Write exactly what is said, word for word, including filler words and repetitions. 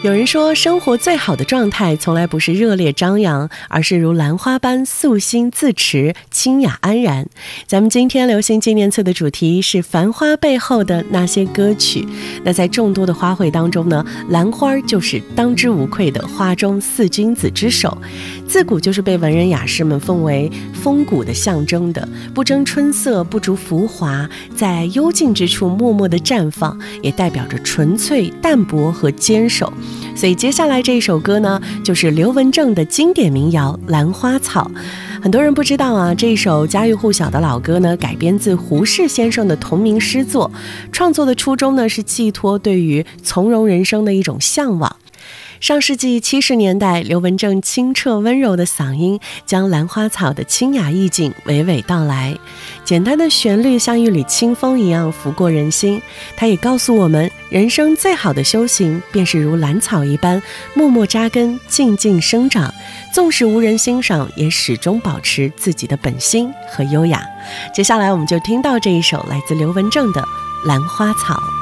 有人说，生活最好的状态从来不是热烈张扬，而是如兰花般素心自持，清雅安然。咱们今天流行纪念册的主题是繁花背后的那些歌曲。那在众多的花卉当中呢，兰花就是当之无愧的花中四君子之首，自古就是被文人雅士们奉为风骨的象征的，不争春色，不逐浮华，在幽静之处默默的绽放，也代表着纯粹、淡泊和坚守。所以接下来这一首歌呢，就是刘文正的经典民谣《兰花草》。很多人不知道啊，这一首家喻户晓的老歌呢，改编自胡适先生的同名诗作，创作的初衷呢，是寄托对于从容人生的一种向往。上世纪七十年代，刘文正清澈温柔的嗓音将兰花草的清雅意境娓娓道来，简单的旋律像一缕清风一样拂过人心。它也告诉我们，人生最好的修行便是如兰草一般默默扎根，静静生长，纵使无人欣赏，也始终保持自己的本心和优雅。接下来我们就听到这一首来自刘文正的《兰花草》。